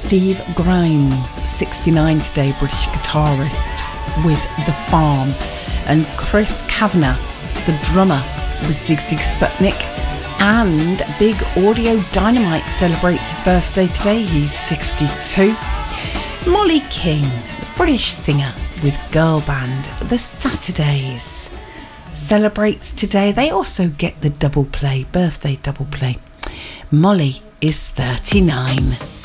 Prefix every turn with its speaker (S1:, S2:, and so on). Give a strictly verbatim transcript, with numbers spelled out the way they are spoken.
S1: Steve Grimes, sixty-nine today, British guitarist with The Farm. And Chris Kavanagh, the drummer with Sigue Sigue Sputnik. And Big Audio Dynamite celebrates his birthday today, he's sixty-two. Molly King, the British singer with girl band The Saturdays, celebrates today. They also get the double play, birthday double play. Molly is thirty-nine.